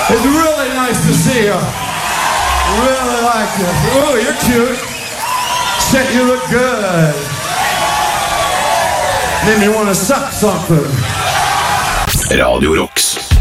It's really nice to see you. Really like you. Oh, you're cute. Shit, you look good. Then you want to suck something. Radio Rocks.